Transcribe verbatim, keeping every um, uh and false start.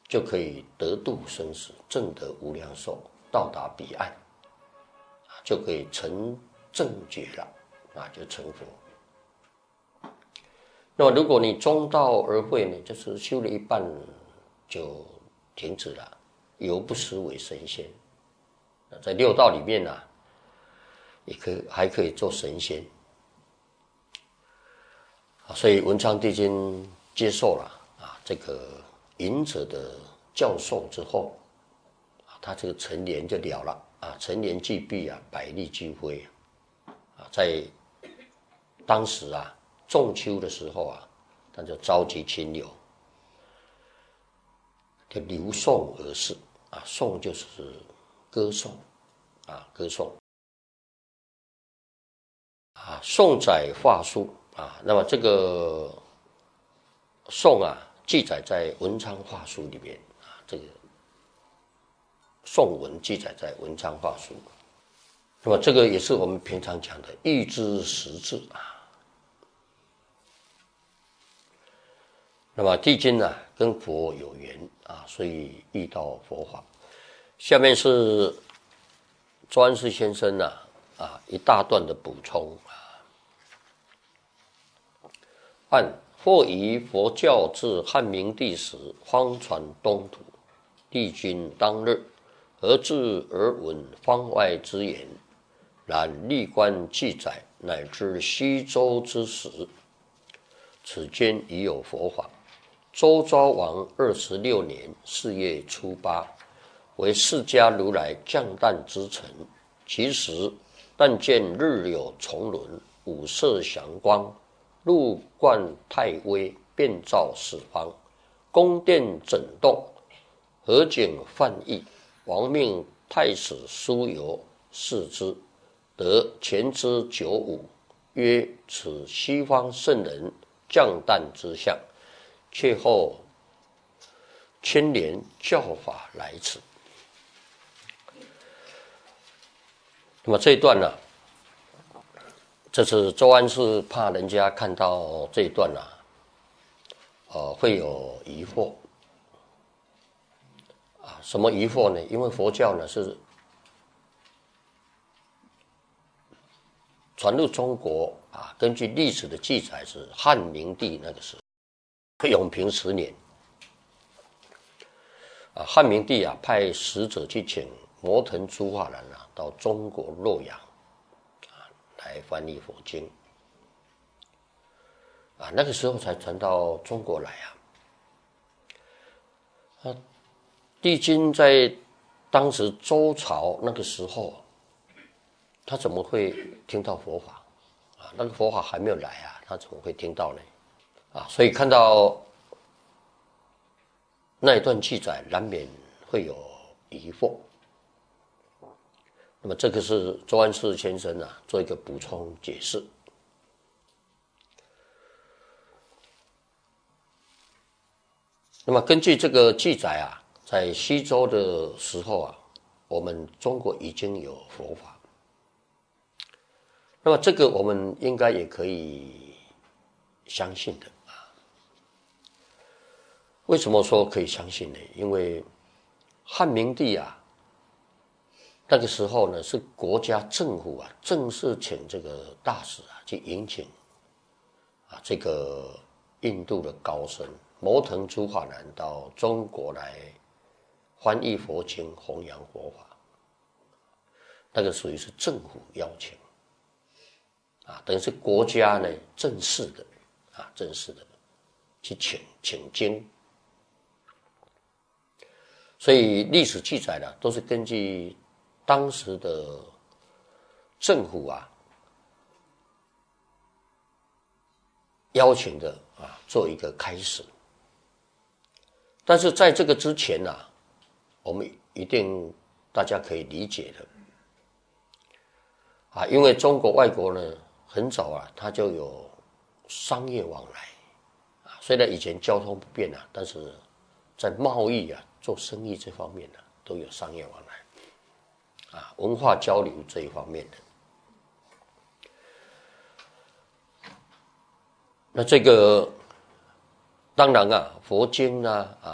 就可以得度生死，证得无量寿，到达彼岸，就可以成正觉了，啊，就成佛。那么如果你中道而会呢，就是修了一半就停止了，犹不失为神仙。在六道里面呢、啊，也可以还可以做神仙。所以文昌帝君接受了啊这个隐者的教授之后，啊，他这个成年就了了啊，成年既毕啊，百力俱挥啊，在当时啊仲秋的时候啊，他就召集亲友，就流颂而逝啊，颂就是歌颂啊，歌颂啊，颂载话书啊，那么这个颂啊，记载在文昌话书里面啊，这个颂文记载在文昌话书。那么这个也是我们平常讲的预知时至啊。那么帝君呢、啊，跟佛有缘啊，所以遇到佛法。下面是周安世先生呢 啊, 啊一大段的补充啊。按或以佛教至汉明帝时，方传东土，帝君当日，而至而闻方外之言。然历观记载，乃至西周之时，此间已有佛法。周昭王二十六年四月初八，为释迦如来降诞之辰。其时，但见日有重轮，五色祥光，入观太微，遍照四方。宫殿整栋，河景泛溢。王命太史苏由视之，得前之九五，曰：此西方圣人降诞之相。却后千年教法来此。那么这一段呢、啊，这是周安世怕人家看到这一段呢、啊，呃，会有疑惑啊。什么疑惑呢？因为佛教呢是传入中国啊，根据历史的记载是汉明帝那个时候。永平十年，啊，汉明帝啊派使者去请摩腾珠化兰啊到中国洛阳，啊来翻译佛经，啊那个时候才传到中国来啊。啊，帝君在当时周朝那个时候，他怎么会听到佛法？啊，那个佛法还没有来啊，他怎么会听到呢？啊，所以看到那一段记载，难免会有疑惑。那么这个是周安世先生啊做一个补充解释。那么根据这个记载啊，在西周的时候啊，我们中国已经有佛法。那么这个我们应该也可以相信的。为什么说可以相信呢？因为汉明帝啊，那个时候呢是国家政府啊正式请这个大使啊去迎请啊这个印度的高僧摩腾珠化兰到中国来翻译佛经、弘扬佛法，那个属于是政府邀请啊，等于是国家呢正式的啊正式的去请请经。所以历史记载呢，都是根据当时的政府啊邀请的啊做一个开始。但是在这个之前呢、啊，我们一定大家可以理解的啊，因为中国外国呢很早啊，它就有商业往来啊，虽然以前交通不便啊，但是在贸易啊。做生意这方面呢，都有商业往来，啊，文化交流这一方面的。那这个当然啊，佛经啊，啊